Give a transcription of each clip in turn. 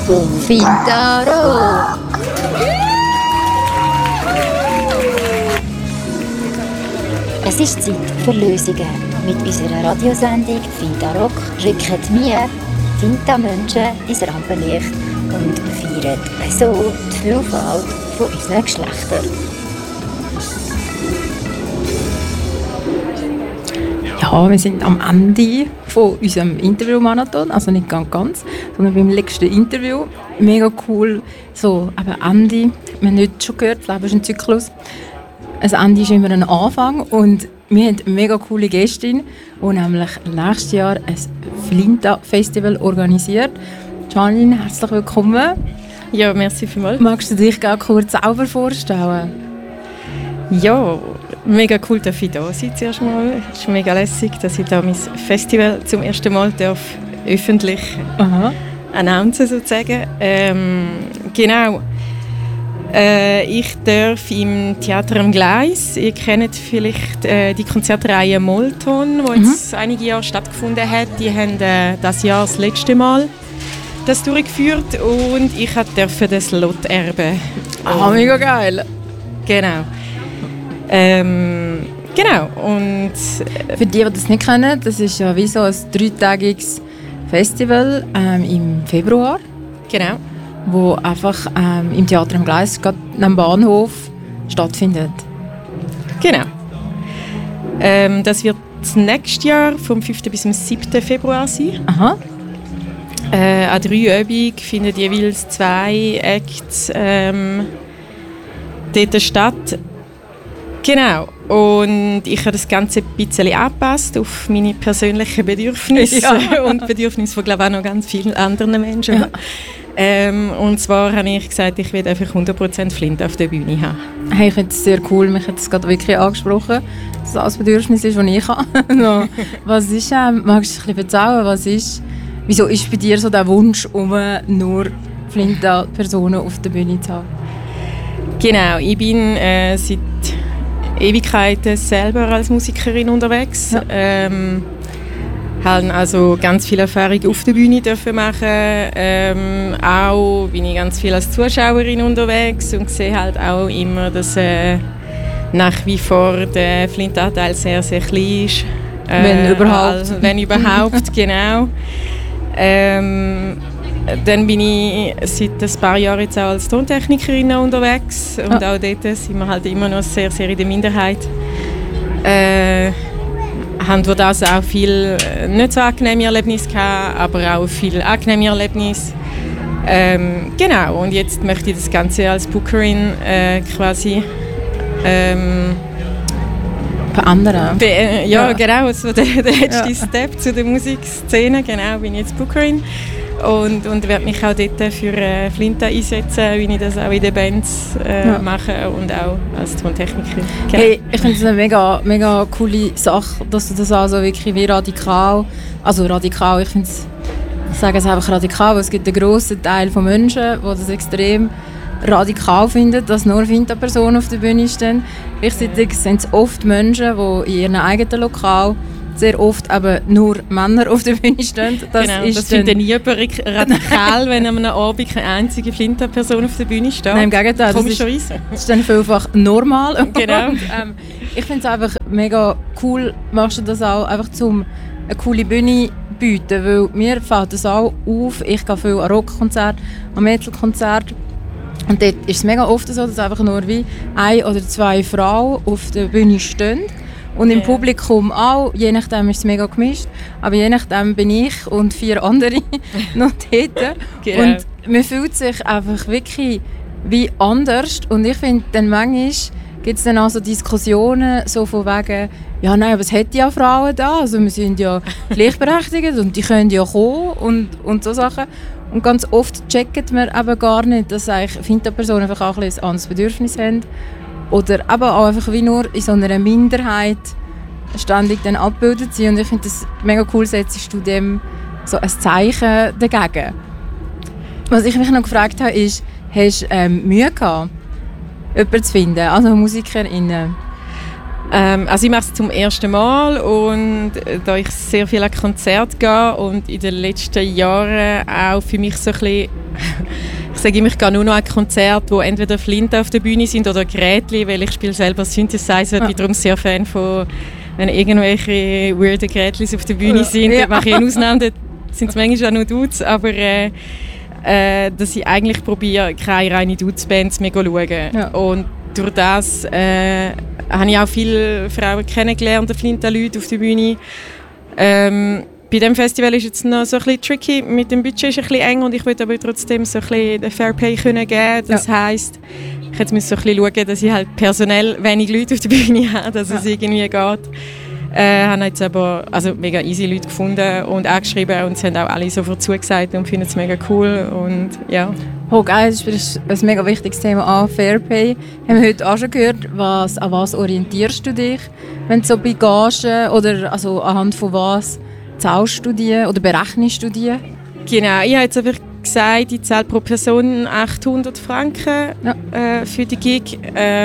Fintaro! Es ist Zeit für Lösungen. Mit unserer Radiosendung Fintarock rücken wir Finta-Menschen ins Rampenlicht und feiern so die Vielfalt von unseren Geschlechtern. Ja, wir sind am Ende von unserem Interview-Marathon, also nicht ganz, sondern beim letzten Interview. Mega cool, so eben Ende. Wir haben heute schon gehört, das Leben ist ein Zyklus. Ein Ende ist immer ein Anfang und wir haben eine mega coole Gästin, die nämlich nächstes Jahr ein Flinta-Festival organisiert. Janine, herzlich willkommen. Ja, merci vielmals. Magst du dich gerne kurz selber vorstellen? Ja, mega cool, dass ich da sein zuerst mal. Es ist mega lässig, dass ich da mein Festival zum ersten Mal öffentlich announcen sozusagen. Genau. Ich darf im Theater am Gleis. Ihr kennt vielleicht die Konzertreihe Molton, die jetzt einige Jahre stattgefunden hat. Die haben das Jahr das letzte Mal das durchgeführt und ich durfte das Lot erben. Mega geil. Genau. Genau. Und für die das nicht kennen, das ist ja wie so ein 3-tägiges Festival im Februar. Genau. Wo einfach im Theater am Gleis, gerade am Bahnhof, stattfindet. Genau. Das wird nächstes Jahr vom 5. bis zum 7. Februar sein. Aha. An 3 Übungen finden jeweils 2 Acts dort statt. Genau. Und ich habe das Ganze ein bisschen angepasst auf meine persönlichen Bedürfnisse und Bedürfnisse von, glaube ich, auch noch ganz vielen anderen Menschen. Ja. Und zwar habe ich gesagt, ich will einfach 100% Flinte auf der Bühne haben. Hey, ich finde es sehr cool, mich hat es gerade wirklich angesprochen, dass das ein Bedürfnis ist, das ich habe. Was ist, magst du ein bisschen erzählen, wieso ist bei dir so der Wunsch, nur Flinte-Personen auf der Bühne zu haben? Genau, ich bin seit Ewigkeiten selber als Musikerin unterwegs. Ja. Habe also ganz viel Erfahrung auf der Bühne dürfen machen. Auch bin ich ganz viel als Zuschauerin unterwegs und sehe halt auch immer, dass nach wie vor der Flintanteil sehr, sehr klein ist. Wenn überhaupt. Wenn überhaupt, genau. Dann bin ich seit ein paar Jahren jetzt auch als Tontechnikerin unterwegs und auch dort sind wir halt immer noch sehr, sehr in der Minderheit. Haben durch das auch viel nicht so angenehme Erlebnisse gehabt, aber auch viele angenehme Erlebnisse. Genau, und jetzt möchte ich das Ganze als Bookerin quasi verändern. Genau, so der letzte Step zu der Musikszene, genau, bin ich jetzt Bookerin. Und werde mich auch dort für Flinta einsetzen, wie ich das auch in den Bands mache und auch als Tontechnikerin. Genau. Hey, ich finde es eine mega, mega coole Sache, dass du das also wirklich wie radikal, ich finde es, ich sage es einfach radikal, weil es gibt einen grossen Teil von Menschen, die das extrem radikal finden, dass nur Flinta-Personen auf der Bühne stehen. Gleichzeitig sind es oft Menschen, die in ihrem eigenen Lokal sehr oft aber nur Männer auf der Bühne stehen. Das findet niemand radikal, wenn an einem Abend keine einzige Flinta-Person auf der Bühne steht. Nein, im Gegenteil. Das ist dann vielfach normal. Genau. Und, ich finde es einfach mega cool, machst du das auch einfach zum eine coole Bühne bieten, weil mir fällt das auch auf. Ich gehe viel an Rockkonzerte, an Metal-Konzerte. Und dort ist es mega oft so, dass einfach nur wie 1 oder 2 Frauen auf der Bühne stehen. Und im Publikum auch, je nachdem ist es mega gemischt, aber je nachdem bin ich und 4 andere noch dort. Genau. Und man fühlt sich einfach wirklich wie anders. Und ich finde, dann manchmal gibt es dann auch so Diskussionen so von wegen, ja nein, aber es hat ja Frauen da, also wir sind ja gleichberechtigt und die können ja kommen und so Sachen. Und ganz oft checkt man eben gar nicht, dass eigentlich Flinta-Personen einfach auch ein anderes Bedürfnis haben. Oder aber auch einfach wie nur in so einer Minderheit ständig dann abgebildet sind. Und ich finde das mega cool, setzt du dem so ein Zeichen dagegen. Was ich mich noch gefragt habe, ist, hast du Mühe gehabt, jemanden zu finden, also MusikerInnen? Also ich mache es zum ersten Mal und da ich sehr viel an Konzerte gehe und in den letzten Jahren auch für mich so ein bisschen, ich sage immer, ich gehe nur noch an Konzerte, wo entweder Flinten auf der Bühne sind oder Gerätchen, weil ich spiele selber Synthesizer, bin darum sehr Fan von, wenn irgendwelche weirden Gerätchen auf der Bühne sind, dann mache ich eine Ausnahme, da sind es manchmal auch nur Dudes, aber dass ich eigentlich probiere, keine reine Dudes-Bands mehr zu schauen. Ja. Und durch das habe ich auch viele Frauen kennengelernt, Flinten-Leute auf der Bühne. Bei diesem Festival ist es noch so ein bisschen tricky, mit dem Budget ist es ein bisschen eng und ich würde aber trotzdem so ein bisschen den Fairplay geben können. Das heisst, ich jetzt muss so ein bisschen schauen, dass ich halt personell wenig Leute auf der Bühne habe, dass es irgendwie geht. Haben jetzt aber mega easy Leute gefunden und angeschrieben und sie haben auch alle sofort zugesagt und finden es mega cool und ja. Oh geil, das ist ein mega wichtiges Thema, Fairpay. Haben wir heute auch schon gehört, an was orientierst du dich, wenn du so bei Gagen oder also anhand von was zahlst du die oder berechnest du die? Genau, ich habe jetzt einfach gesagt, ich zahle pro Person 800 Franken für die Gig.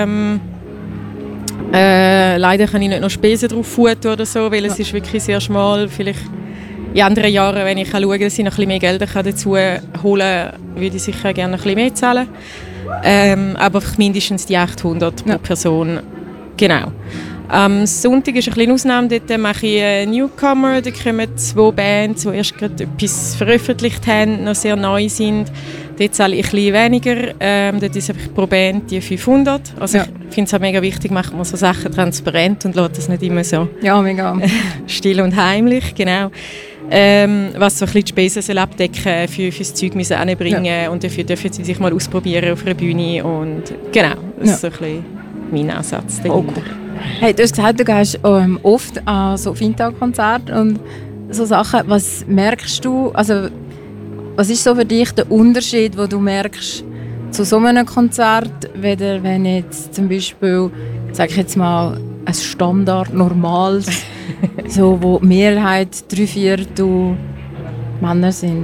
Leider kann ich nicht noch Spesen drauf futen oder so, weil es ist wirklich sehr schmal. Vielleicht in anderen Jahren, wenn ich schaue, dass ich noch ein bisschen mehr Geld dazu holen kann, würde ich sicher gerne ein bisschen mehr zahlen. Aber mindestens die 800 pro Person. Genau. Am Sonntag ist ein bisschen Ausnahme, dort mache ich Newcomer, da kommen 2 Bands, die erst gerade etwas veröffentlicht haben, noch sehr neu sind. Dort zahle ich ein bisschen weniger, dort ist einfach pro Band die 500. Also ich finde es auch mega wichtig, macht man so Sachen transparent und lässt das nicht immer so mega still und heimlich, genau. Was so ein bisschen die Spesen soll abdecken für das Zeug müssen anbringen und dafür dürfen sie sich mal ausprobieren auf einer Bühne und genau, das ist so ein bisschen mein Ansatz dahinter. Oh, cool. Hey, du hast gesagt, du gehst oft an so Finta-Konzerte und so Sachen. Was merkst du, also was ist so für dich der Unterschied, den du merkst zu so einem Konzert, weder wenn jetzt zum Beispiel, sage ich jetzt mal, ein Standard, normales, so, wo die Mehrheit 3/4 Männer sind?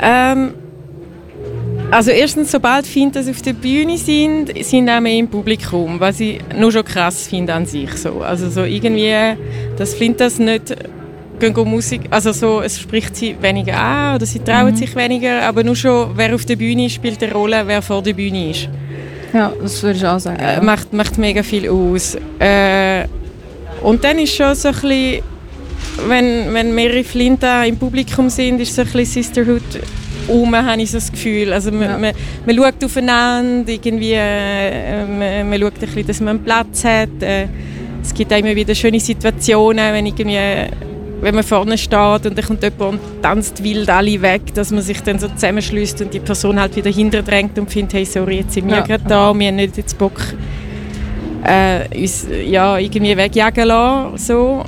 Also erstens, sobald Fintas auf der Bühne sind auch mehr im Publikum, was ich nur schon krass finde an sich. So. Also so irgendwie, dass Fintas nicht Musik, also so, es spricht sie weniger an oder sie trauen sich weniger, aber nur schon, wer auf der Bühne ist, spielt eine Rolle, wer vor der Bühne ist. Ja, das würde ich auch sagen. Ja. Macht mega viel aus. Und dann ist schon so ein bisschen, wenn mehrere Flinten im Publikum sind, ist so ein bisschen Sisterhood habe ich so das Gefühl. Also man schaut aufeinander, irgendwie, man schaut ein bisschen, dass man einen Platz hat. Es gibt auch immer wieder schöne Situationen, wenn man vorne steht und dann kommt jemand und tanzt wild alle weg, dass man sich dann so zusammenschließt und die Person halt wieder hinterdrängt und findet, hey, sorry, jetzt sind wir gerade da, wir haben nicht jetzt Bock, uns irgendwie wegjagen lassen. So.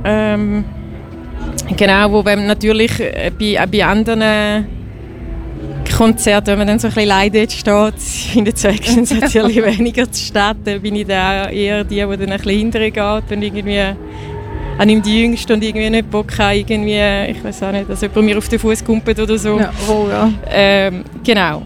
Genau, wo wenn natürlich bei anderen Konzerten, wenn man dann so ein bisschen leidet steht, findet es Actions natürlich weniger statt. Dann bin ich da eher die dann ein bisschen hinterher geht, wenn irgendwie die Jüngste und irgendwie nicht Bock haben, irgendwie, ich weiß auch nicht, dass jemand mir auf den Fuß kumpelt oder so. Ja, genau.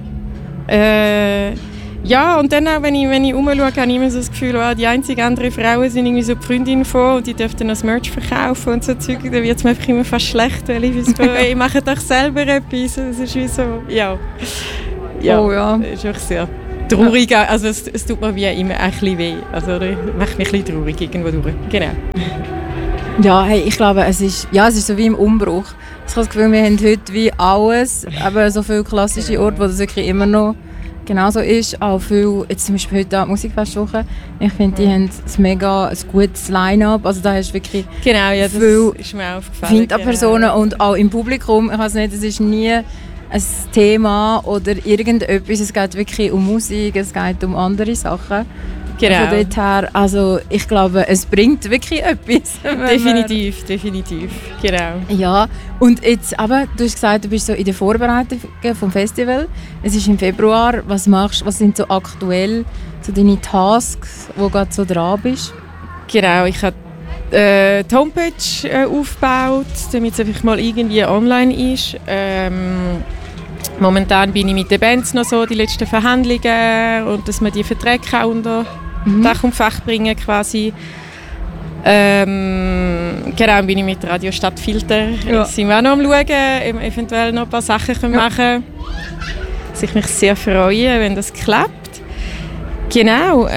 Ja, und dann auch, wenn ich rumschaue, habe ich immer so das Gefühl, die einzigen anderen Frauen sind irgendwie so die Freundinnen von und die dürfen dann das Merch verkaufen und so Zeug. Dann wird es mir einfach immer fast schlecht, weil ich so, ich mache doch selber etwas. Das ist wie so, ja, ist auch sehr traurig. Also es tut mir wie immer ein bisschen weh. Also macht mich ein bisschen traurig irgendwo durch. Genau. Ja, hey, ich glaube, es ist so wie im Umbruch. Ich habe das Gefühl, wir haben heute wie alles, aber so viele klassische Orte, wo das wirklich immer noch genauso ist. Auch viel, jetzt zum Beispiel heute die Musikfestwoche. Ich finde, die haben ein gutes Line-up. Also da hast du wirklich viel ist mir aufgefallen. Finta-Personen und auch im Publikum. Ich weiß nicht, es ist nie ein Thema oder irgendetwas. Es geht wirklich um Musik, es geht um andere Sachen. Genau. Von dort her, also ich glaube, es bringt wirklich etwas. Definitiv, genau. Ja, und jetzt, aber du hast gesagt, du bist so in der Vorbereitung vom Festival. Es ist im Februar. Was machst du? Was sind so aktuell so deine Tasks, wo du gerade so dran bist? Genau, ich habe die Homepage aufgebaut, damit es einfach mal irgendwie online ist. Momentan bin ich mit den Bands noch so, die letzten Verhandlungen und dass man die Verträge auch unter Dach und Fach bringen quasi. Genau, bin ich mit Radio Stadtfilter. Sind wir auch noch am Schauen, eventuell noch ein paar Sachen machen können. Ich mich sehr freuen, wenn das klappt. Genau.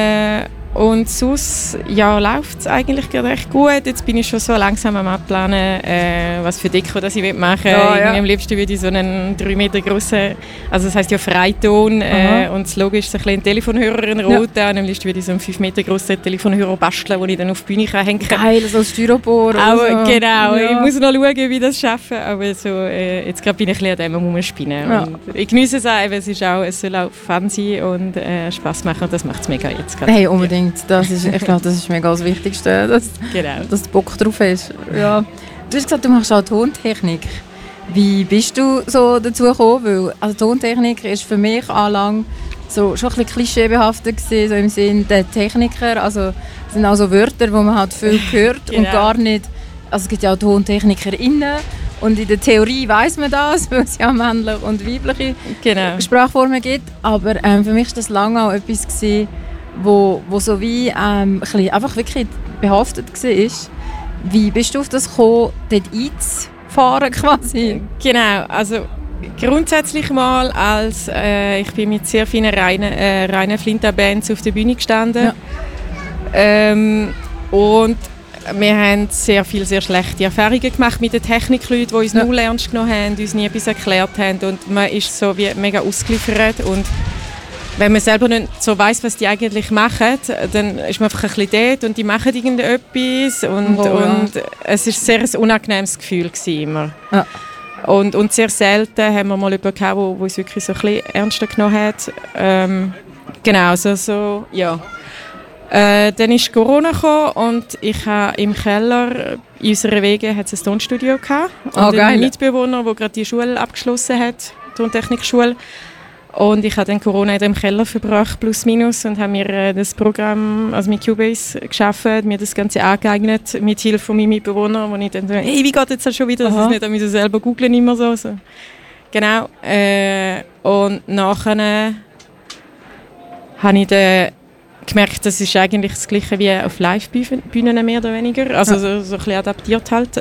Und sonst läuft es eigentlich gerade recht gut. Jetzt bin ich schon so langsam am Abplanen, was für Deko das ich machen will. Am liebsten würde ich so einen 3 Meter grossen, also das heisst ja Freiton, und das Logo ist so ein Telefonhörer, ein roter. Und am liebsten würde ich so einen 5 Meter grossen Telefonhörer basteln, den ich dann auf die Bühne hängen kann. Geil, so Styropor. Aber so. Genau, ich muss noch schauen, wie das schaffe. Aber so, jetzt gerade bin ich ein bisschen an dem rumspinnen. Ja. Ich genieße es auch, es soll auch Fun sein und Spass machen. Und das macht es mega jetzt gerade. Hey, unbedingt. Ich glaube, das ist mega das Wichtigste, dass du Bock drauf hast. Ja. Du hast gesagt, du machst auch Tontechnik. Wie bist du so dazu gekommen? Weil, also Tontechnik ist für mich anlang so schon ein bisschen klischeebehaftet gewesen, so im Sinne der Techniker. Also es sind auch so Wörter, die man halt viel hört und gar nicht. Also es gibt ja auch TontechnikerInnen und in der Theorie weiss man das, weil es ja männliche und weibliche Sprachformen gibt. Aber für mich war das lange auch etwas gewesen, wo so wie einfach wirklich behaftet war. Wie bist du auf das gekommen, dort einzufahren quasi? Genau, also grundsätzlich mal, ich bin mit sehr vielen reinen Flinta-Bands auf der Bühne gestanden. Ja. Und wir haben sehr viele sehr schlechte Erfahrungen gemacht mit den Technikleuten, die uns null ernst genommen haben, uns nie etwas erklärt haben und man ist so wie mega ausgeliefert und wenn man selber nicht so weiss, was die eigentlich machen, dann ist man einfach ein bisschen dort und die machen irgendetwas und es war sehr ein unangenehmes Gefühl immer. Ja. Und sehr selten haben wir mal jemanden gehabt, der uns wirklich so ein bisschen ernster genommen hat. Genau, ja. Dann ist Corona gekommen und ich habe im Keller in unserer Wege hat es ein Tonstudio gehabt. Und ein Mitbewohner, der gerade die Schule abgeschlossen hat, die Tontechnikschule. Und ich habe dann Corona in dem Keller verbracht, plus minus, und habe mir das Programm, also mit Cubase, geschaffen, mir das Ganze angeeignet, mit Hilfe von meinem Mitbewohner, wo ich dann so, hey, wie geht das schon wieder? Das ist nicht, ich muss selber googeln immer so. Genau. Und nachher habe ich dann gemerkt, das ist eigentlich das Gleiche wie auf Live-Bühnen mehr oder weniger, also so ein bisschen adaptiert halt.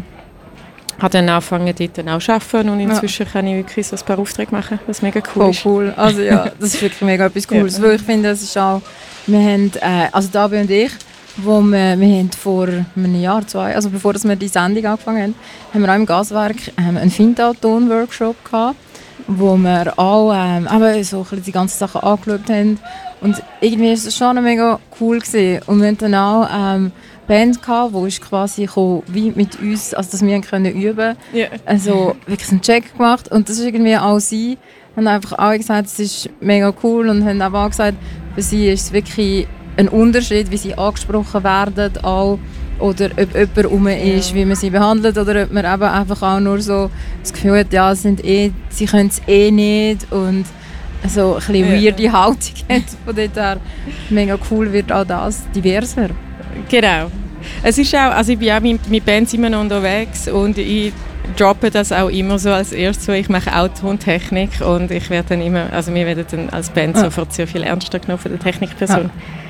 Ich habe dann angefangen, dort auch zu arbeiten und inzwischen kann ich wirklich so ein paar Aufträge machen, was mega cool ist. Cool. Also ja, das ist wirklich mega etwas Cooles, weil ich finde, das ist auch, wir haben, also Dabi und ich, wir haben vor einem Jahr, 2, also bevor wir die Sendung angefangen haben wir auch im Gaswerk einen Finta-Ton-Workshop gehabt, wo wir auch so ein bisschen die ganzen Sachen angeschaut haben und irgendwie ist es schon mega cool gewesen. Und wir haben dann auch Band gehabt, die ist quasi wie mit uns, also dass wir können üben. Yeah. Also wirklich einen Check gemacht und das ist irgendwie auch sie. Haben einfach auch gesagt, es ist mega cool und haben auch gesagt, für sie ist es wirklich ein Unterschied, wie sie angesprochen werden auch, oder ob jemand rum ist, wie man sie behandelt oder ob man eben einfach auch nur so das Gefühl hat, ja, sie können es nicht und so ein bisschen weirde Haltung hat. Von dort her mega cool wird auch das diverser. Genau. Es ist auch, also ich bin auch mit Bands immer noch unterwegs und ich droppe das auch immer so als erstes, so ich mache auch Tontechnik und ich werde dann immer, also wir werden dann als Band sofort sehr viel ernster genommen von der Technikperson.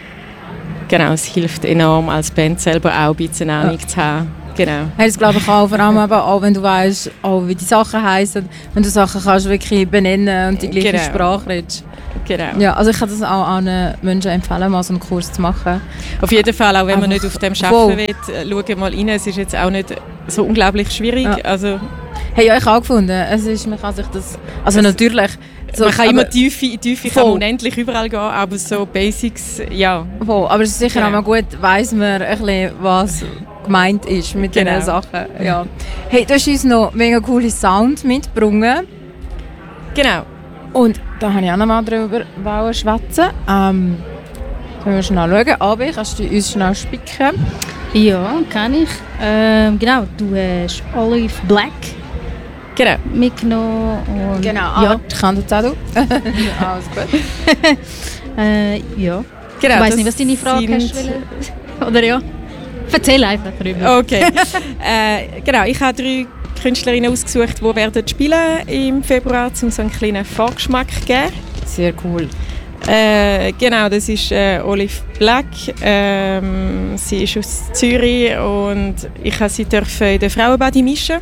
Genau, es hilft enorm als Band selber auch ein bisschen Ahnung zu haben. Genau. Das glaube ich auch, vor allem auch wenn du weißt, auch wie die Sachen heißen, wenn du Sachen kannst wirklich benennen und die gleiche Sprache redest. Genau. Ja, also ich kann das auch allen Menschen empfehlen, mal so einen Kurs zu machen. Auf jeden Fall, auch wenn man nicht auf dem arbeiten will, schau mal rein. Es ist jetzt auch nicht so unglaublich schwierig. Ja. Also, hey, ja, ich habe auch gefunden, man kann sich das, also natürlich. So, man kann immer Tiefe kann unendlich überall gehen, aber so Basics, ja. Voll, aber es ist sicher auch mal gut, weiss man ein bisschen, was gemeint ist mit diesen Sachen. Ja. Hey, du hast uns noch mega coole Sound mitgebracht. Genau. Und da wollte ich auch noch mal drüber schwätzen. Können wir schnell schauen. Abi, kannst du uns schnell spicken? Ja, kann ich. Genau, du hast Olive Black mitgenommen. Und genau, ja. Ich kann das auch. Alles gut. Ja. Genau, ich weiss nicht, was deine Frage ist. Oder ja? Erzähl einfach darüber. Okay. Genau, ich habe 3 Künstlerinnen ausgesucht, die werden spielen im Februar, um so einen kleinen Vorgeschmack zu geben. Sehr cool. Genau, das ist Olive Black. Sie ist aus Zürich und ich durfte sie in der Frauenbadi mischen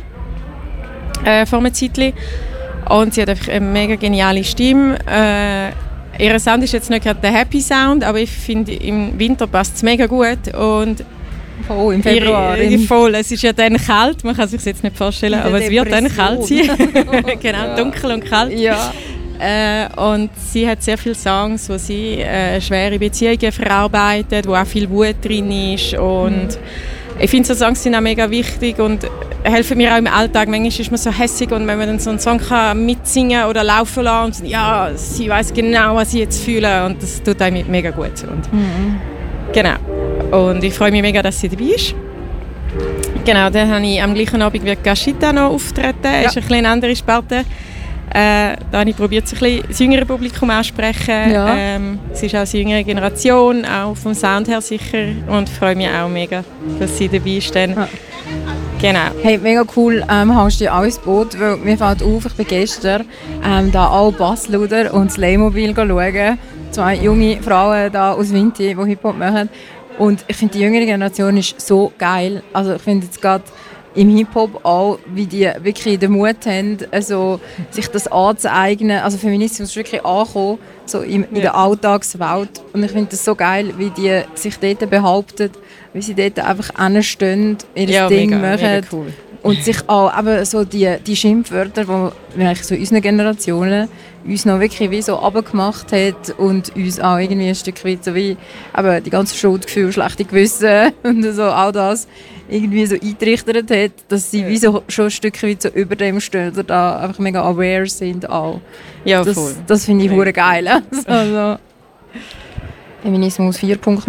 vor einer Zeit. Und sie hat einfach eine mega geniale Stimme. Ihr Sound ist jetzt nicht gerade der Happy Sound, aber ich finde, im Winter passt es mega gut. Und im Februar. Voll, es ist ja dann kalt, man kann sich das jetzt nicht vorstellen, aber es wird dann kalt sein. Genau, ja. Dunkel und kalt. Ja. Und sie hat sehr viele Songs, wo sie schwere Beziehungen verarbeitet, wo auch viel Wut drin ist. Und ich finde, so Songs sind auch mega wichtig und helfen mir auch im Alltag. Manchmal ist man so hässig und wenn man dann so einen Song kann mitsingen oder laufen lassen und ja, sie weiß genau, was ich jetzt fühle und das tut einem mega gut. Und genau. Und ich freue mich mega, dass sie dabei ist. Genau, dann habe ich am gleichen Abend wie Gashita noch auftreten. Das ist ein bisschen eine andere Sparte. Da habe ich probiert, so ein bisschen das jüngere Publikum anzusprechen. Ja. Es ist auch eine jüngere Generation, auch vom Sound her sicher. Und ich freue mich auch mega, dass sie dabei ist. Ja. Genau. Hey, mega cool, hast du dich auch ins Boot, weil mir fällt auf, ich bin gestern da alle Bassluder und das Playmobil schauen. 2 junge Frauen da aus Vinti, die Hip-Hop machen. Und ich finde, die jüngere Generation ist so geil. Also ich finde jetzt gerade im Hip-Hop auch, wie die wirklich den Mut haben, also sich das anzueignen. Also Feminismus ist wirklich angekommen, so in der Alltagswelt. Und ich finde das so geil, wie die sich dort behaupten, wie sie dort einfach hinstehen, ihr Ding machen. Mega cool. Und sich auch eben so die Schimpfwörter, die eigentlich so unseren Generationen uns noch wirklich wie so runtergemacht hat und uns auch irgendwie ein Stück weit so wie eben die ganze Schuldgefühl, schlechte Gewissen und so all das irgendwie so eingerichtet hat, dass sie wie so schon ein Stück weit so über dem stehen oder da einfach mega aware sind auch. Ja, voll. Das finde ich hure geil. Also, Feminismus 4.0.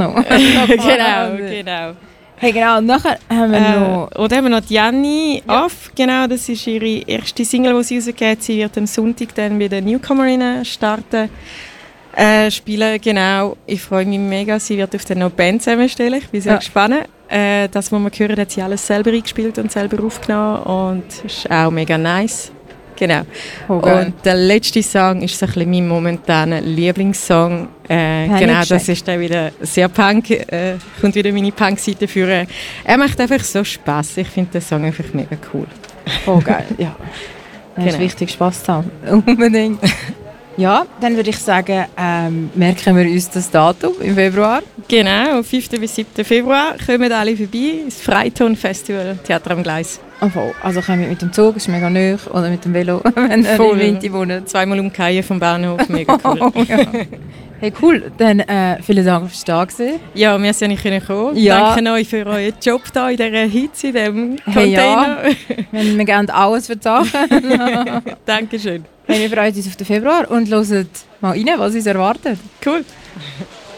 Genau. Hey, genau, und nachher haben wir noch... Oder haben wir noch Janni Off, genau, das ist ihre erste Single, die sie rausgegeben hat. Sie wird am Sonntag dann bei den Newcomerinnen starten, spielen, genau. Ich freue mich mega, sie wird auf der noch Band zusammenstellen, ich bin sehr gespannt. Das, was wir hören, hat sie alles selber eingespielt und selber aufgenommen und das ist auch mega nice. Genau. Okay. Und der letzte Song ist so ein bisschen mein momentaner Lieblingssong. Genau, das ist dann wieder sehr Punk. Kommt wieder meine Punk-Seite führen. Er macht einfach so Spass. Ich finde den Song einfach mega cool. Oh geil, ja. Es ist wichtig, Spass zu haben. Unbedingt. Ja, dann würde ich sagen, merken wir uns das Datum im Februar. Genau, 5. bis 7. Februar kommen alle vorbei. Das Freiton-Festival, Theater am Gleis. Also kommen mit dem Zug, ist mega nahe, oder mit dem Velo, wenn ihr in Vinti wohnt. 2-mal umkehren vom Bahnhof, mega cool. Ja. Hey, cool. Dann vielen Dank fürs da sein. Ja, wir sind nicht kommen. Ja. Danke euch für euren Job hier in dieser Hitze, in diesem Container. Hey, ja. Wir geben alles für die Sachen. Dankeschön. Hey, wir freuen uns auf den Februar und hören mal rein, was uns erwartet. Cool.